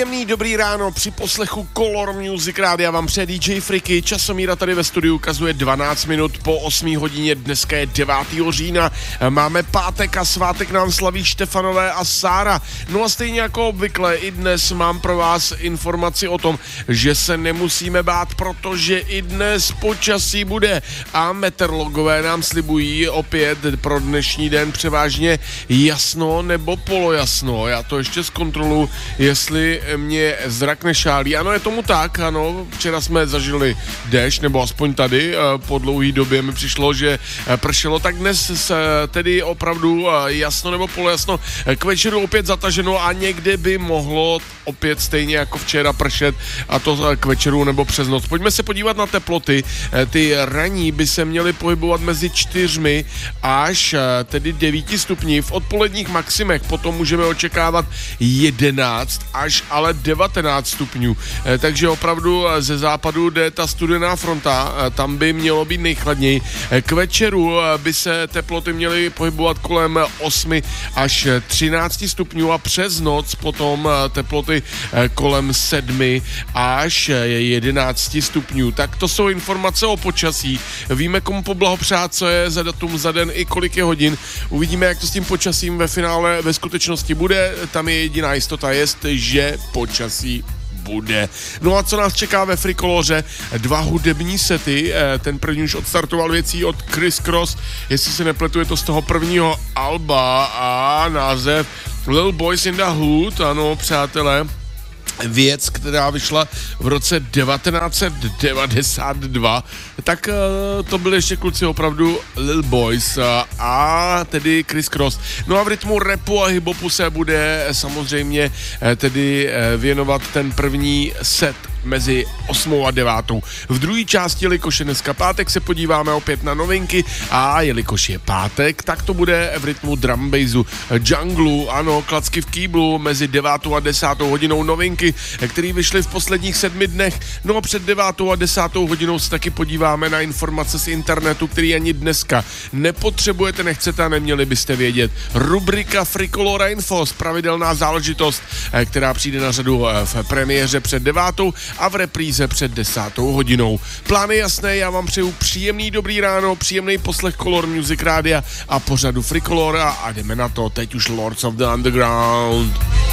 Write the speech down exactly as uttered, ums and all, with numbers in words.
Příjemný dobrý ráno při poslechu Color Music Rádia vám přeje D J Friky. Časomíra tady ve studiu ukazuje dvanáct minut po osmé hodině, dneska je devátého října. Máme pátek a svátek nám slaví Štefanové a Sára. No a stejně jako obvykle i dnes mám pro vás informaci o tom, že se nemusíme bát, protože i dnes počasí bude a meteorologové nám slibují opět pro dnešní den převážně jasno nebo polojasno. Já to ještě zkontroluji, jestli mě zrak nešálí. Ano, je tomu tak, ano, včera jsme zažili déšť, nebo aspoň tady po dlouhý době mi přišlo, že pršelo, tak dnes se tedy opravdu jasno nebo polojasno, k večeru opět zataženo a někde by mohlo opět stejně jako včera pršet, a to k večeru nebo přes noc. Pojďme se podívat na teploty. Ty ranní by se měly pohybovat mezi čtyřmi až tedy devíti stupni. V odpoledních maximech potom můžeme očekávat jedenáct až ale devatenáct stupňů. Takže opravdu ze západu jde ta studená fronta, tam by mělo být nejchladněji. K večeru by se teploty měly pohybovat kolem osmi až třinácti stupňů a přes noc potom teploty kolem sedmi až jedenácti stupňů. Tak to jsou informace o počasí. Víme, komu poblahopřát, co je za datum, za den i kolik je hodin. Uvidíme, jak to s tím počasím ve finále ve skutečnosti bude. Tam je jediná jistota, jest, že počasí bude. No a co nás čeká ve Frikoloře? Dva hudební sety, ten první už odstartoval věcí od Criss Cross, jestli se nepletu, je to z toho prvního alba a název Little Boys in the Hood, ano, přátelé. Věc, která vyšla v roce devatenáct set devadesát dva, tak uh, to byly ještě kluci opravdu Lil Boys uh, a tedy Criss Cross. No a v rytmu rapu a hiphopu se bude samozřejmě uh, tedy uh, věnovat ten první set mezi osmou a devátou. V druhé části, jelikož je dneska pátek, se podíváme opět na novinky a jelikož je pátek, tak to bude v rytmu drum bassu, junglu, ano, klacky v kýblu mezi devátou a desátou hodinou novinky, které vyšly v posledních sedmi dnech. No a před devátou a desátou hodinou se taky podíváme na informace z internetu, který ani dneska nepotřebujete, nechcete a neměli byste vědět. Rubrika Frikolora Info, pravidelná záležitost, která přijde na řadu v premiéře před devátou a v repríze před desátou hodinou. Plán je jasný, já vám přeju příjemný dobrý ráno, příjemný poslech Color Music Rádia a pořadu Frikolora a jdeme na to, teď už Lords of the Underground.